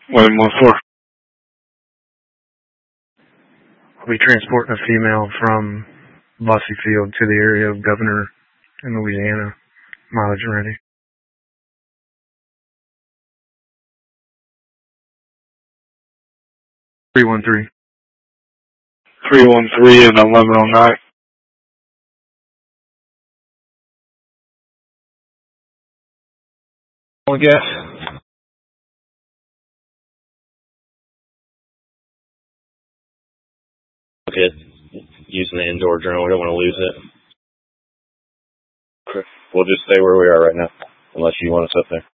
William 1-4. I'll be transporting a female from Bussey Field to the area of Governor in Louisiana. Mileage ready. 313. 313 and 1109. I guess. Okay, using the indoor drone, we don't want to lose it. Okay. We'll just stay where we are right now, unless you want us up there.